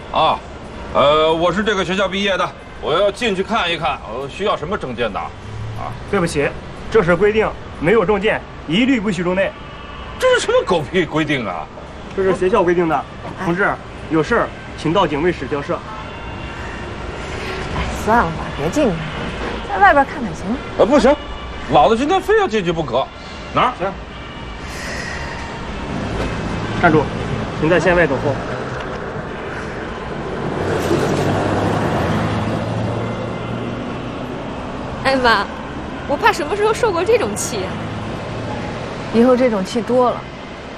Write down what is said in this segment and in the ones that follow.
啊，我是这个学校毕业的，我要进去看一看，需要什么证件的？啊， 对不起，这是规定，没有证件一律不许入内。 这是什么狗屁规定啊？ 这是学校规定的，同志，有事请到警卫室交涉。 哎，算了吧，别进去，在外边看看行吗？ 不行，老子今天非要进去不可。哪儿？行。 站住，请在线外等候。 哎妈，我爸什么时候受过这种气啊？ 以后这种气多了。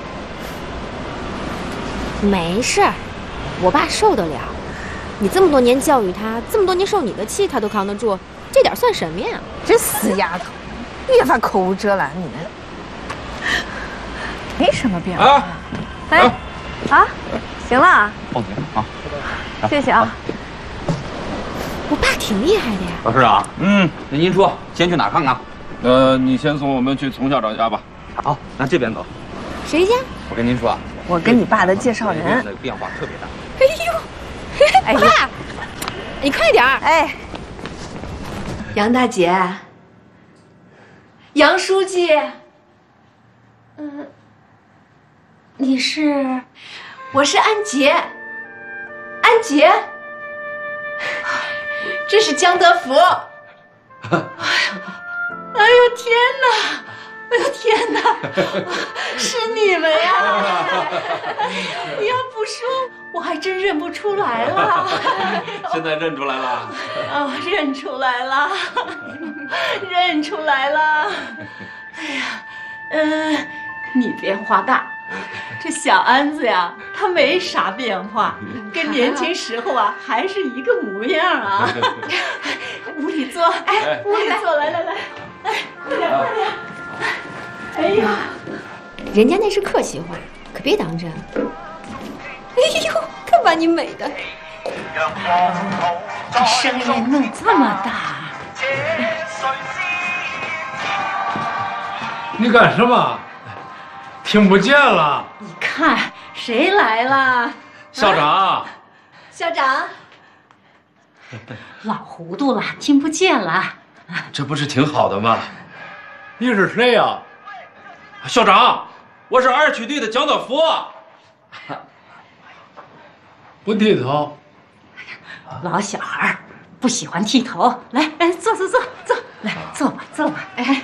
没事儿，我爸受得了。你这么多年教育他，这么多年受你的气，他都扛得住，这点算什么呀？ 这死丫头，越发口无遮拦，你们没什么变化。哎，啊，行了， 放心啊， 谢谢啊。 我爸挺厉害的呀。 老师啊，那您说先去哪看看？ 你先送我们去丛校长家吧。 好，那这边走。 谁家？ 我跟您说啊， 我跟你爸的介绍人， 那个变化特别大。 哎呦，爸，你快点儿！ 哎， 杨大姐，杨书记，你是？我是安杰，安杰，这是江德福。哎呦天哪！哎呦天哪！是你们呀！你要不说，我还真认不出来了。 现在认出来了？ 哦，认出来了，认出来了。哎呀，你变化大，这小安子呀，他没啥变化，跟年轻时候啊还是一个模样啊。屋里坐，哎，屋里坐，来，快点。哎呀， 人家那是客气话，可别当真。哎呦，可把你美的！ 这声音弄这么大， 你干什么？听不见了。 你看谁来了？ 校长。 校长，老糊涂了，听不见了。 这不是挺好的吗？你是谁呀？校长，我是二区队的蒋德福。不剃头。 老小孩不喜欢剃头，来，坐，来坐吧，哎，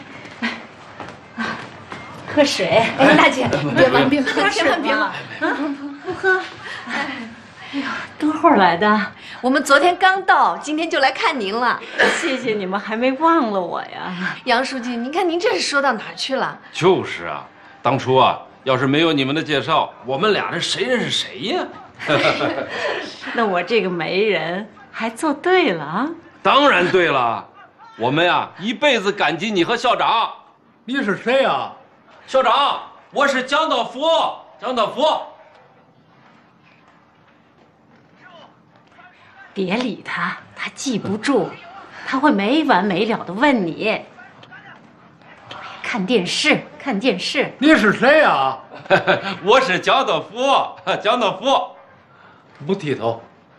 喝水。哎，大姐，别忙，千万别忙，不喝。哎呦，多会儿来的？ 我们昨天刚到，今天就来看您了。 谢谢你们还没忘了我呀。 杨书记，您看您这是说到哪儿去了？ 就是啊，当初啊，要是没有你们的介绍，我们俩这谁认识谁呀？ 那我这个媒人还做对了啊！ 当然对了，我们呀一辈子感激你和校长。 你是谁呀？ 校长，我是蒋德福。 别理他，他记不住，他会没完没了的问你。看电视。 你是谁呀？ 我是蒋德福。 不剃头。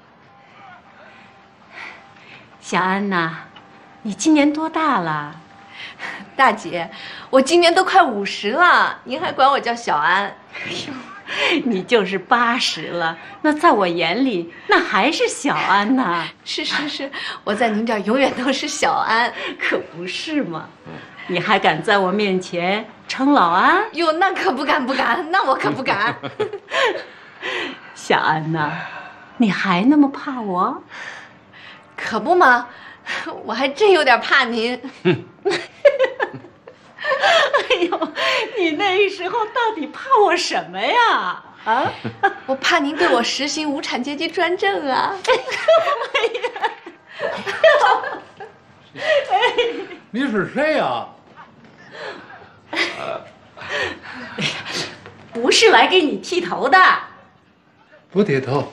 小安呐，你今年多大了？ 大姐，我今年都快50了，您还管我叫小安？ 哎呦，你就是80了，那在我眼里那还是小安呐。 是，我在您这儿永远都是小安， 可不是嘛？你还敢在我面前称老安？ 哟，那可不敢，那我可不敢。 小安呐，你还那么怕我？ 可不嘛，我还真有点怕您。 哎呦，你那时候到底怕我什么呀？啊， 我怕您对我实行无产阶级专政啊！ 你是谁呀？ 不是来给你剃头的。 不剃头。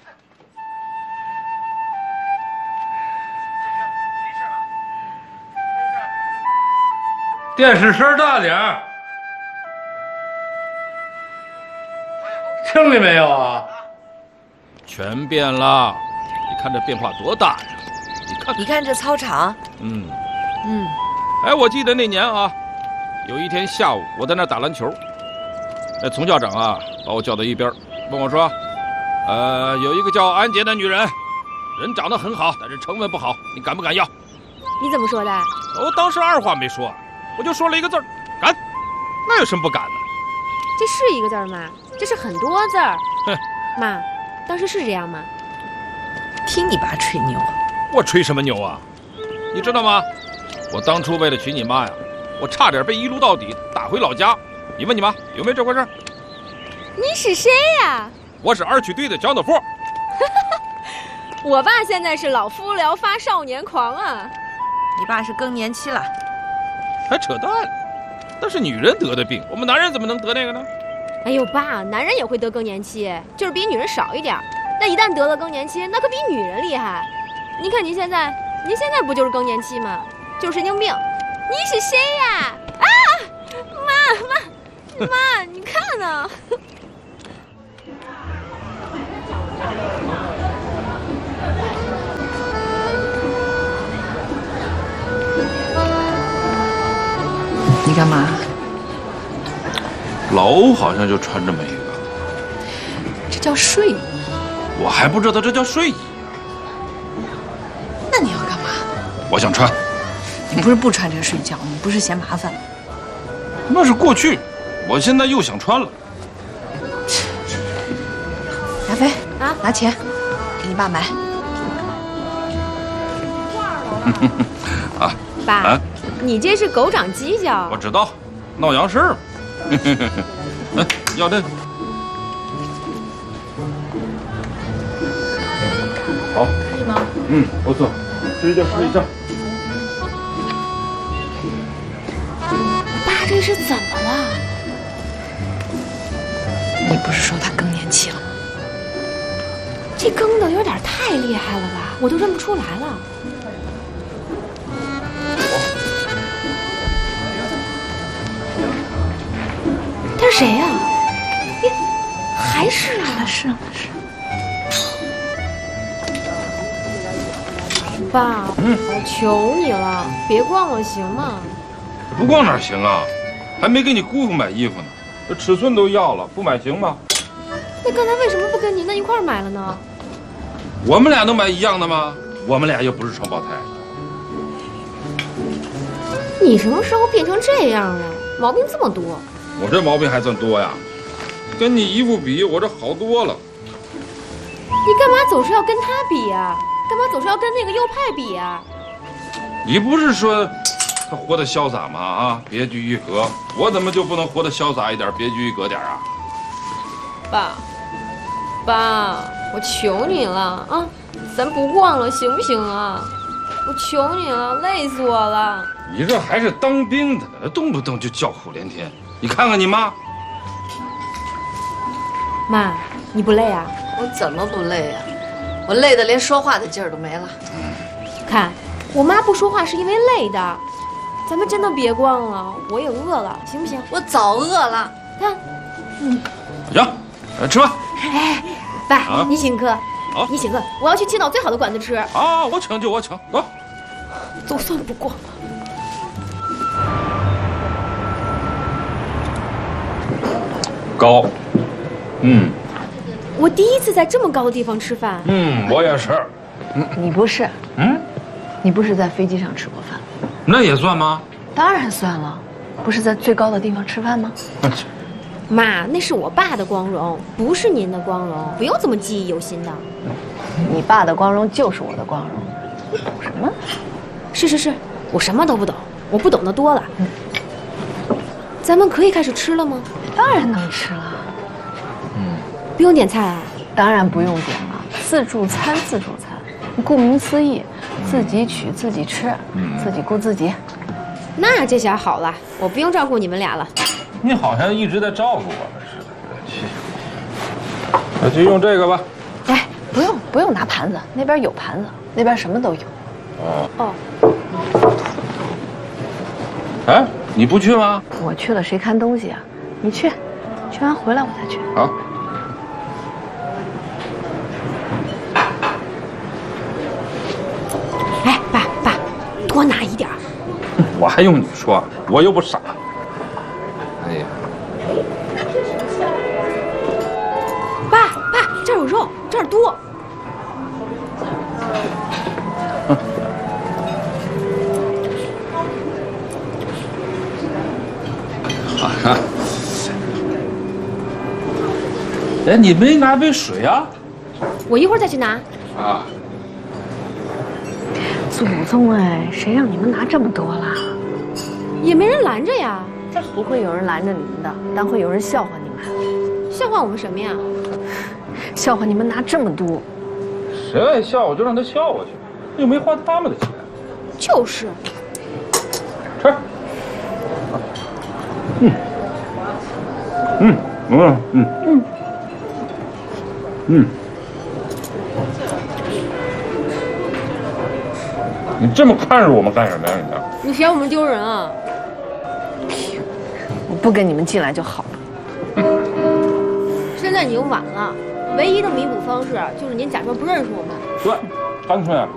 电视声大点儿，听见没有啊？ 全变了。你看这变化多大呀！ 你看这操场， 哎，我记得那年啊，有一天下午我在那打篮球，那丛校长啊把我叫到一边，问我说：“有一个叫安杰的女人，人长得很好，但是成分不好，你敢不敢要？” 你怎么说的？ 我当时二话没说，我就说了一个字儿：敢。那有什么不敢的？ 这是一个字儿吗？这是很多字儿。 哼， 妈，当时是这样吗？ 听你爸吹牛。 我吹什么牛啊？你知道吗？我当初为了娶你妈呀，我差点被一撸到底，打回老家。你问你妈有没有这回事？ 你是谁呀？ 我是二区队的江德福。 我爸现在是老夫聊发少年狂啊。 你爸是更年期了， 还扯淡。那是女人得的病，我们男人怎么能得那个呢？ 哎呦爸，男人也会得更年期，就是比女人少一点。那一旦得了更年期，那可比女人厉害。您看您现在不就是更年期吗？就是神经病。你是谁呀？啊，妈，你看呢？ 你干嘛？ 老欧好像就穿这么一个， 这叫睡衣。 我还不知道这叫睡衣。 那你要干嘛？ 我想穿。 你不是不穿这个睡觉，你不是嫌麻烦？ 那是过去，我现在又想穿了。 亚飞啊，拿钱，给你爸买。 啊， 爸， 啊， 你这是狗长犄角。 我知道，闹洋事儿嘛。来，要这个。好， 可以吗？ 不错，试一下。 爸，这是怎么了？ 你不是说他更年期了吗？ 这更的有点太厉害了吧，我都认不出来了。他是谁呀？还是啊？ 是。 爸，我求你了，别逛了，行吗？ 不逛哪行啊？还没给你姑父买衣服呢，这尺寸都要了，不买行吗？ 那刚才为什么不跟您那一块儿买了呢？ 我们俩能买一样的吗？我们俩又不是双胞胎。 你什么时候变成这样了？毛病这么多。 我这毛病还算多呀，跟你姨父比，我这好多了。 你干嘛总是要跟他比呀？干嘛总是要跟那个右派比呀？ 你不是说他活得潇洒吗？啊，别具一格，我怎么就不能活得潇洒一点，别具一格点啊？ 爸，我求你了啊，咱不逛了行不行啊？我求你了，累死我了。 你这还是当兵的呢，动不动就叫苦连天。你看看你妈。 妈，你不累啊？ 我怎么不累呀？我累得连说话的劲儿都没了。 看，我妈不说话是因为累的。咱们真的别逛了，我也饿了，行不行？ 我早饿了。 看， 行，吃饭。 哎，爸， 啊你请客。 好， 你请客，我要去青岛最好的馆子吃。 啊，我请就我请，走。 总算不逛了。 高， 我第一次在这么高的地方吃饭。 我也是。 你不是？你不是在飞机上吃过饭？ 那也算吗？ 当然算了，不是在最高的地方吃饭吗？ 妈，那是我爸的光荣，不是您的光荣，不用这么记忆犹新的。 你爸的光荣就是我的光荣，你懂什么？ 是，我什么都不懂，我不懂的多了。咱们可以开始吃了吗？ 当然能吃了。 不用点菜啊？ 当然不用点了，自助餐。顾名思义，自己取自己吃，自己顾自己。 那这下好了，我不用照顾你们俩了。 你好像一直在照顾我们似的。那就用这个吧。 哎，不用拿盘子，那边有盘子，那边什么都有。 哦。 哎，你不去吗？ 我去了，谁看东西啊？你去，去完回来我再去。 好。 我还用你说？我又不傻。哎呀， 爸，这儿有肉，这儿多。 好看。哎，你没拿杯水啊？ 我一会儿再去拿。 啊。 祖宗哎，谁让你们拿这么多了？ 也没人拦着呀。 不会有人拦着你们的，但会有人笑话你们。 笑话我们什么呀？ 笑话你们拿这么多。 谁爱笑话就让他笑话去，又没花他们的钱。 就是。 吃。你这么看着我们干什么呀？ 你嫌我们丢人啊？ 我不跟你们进来就好了。 现在已经晚了，唯一的弥补方式就是您假装不认识我们。 对，干脆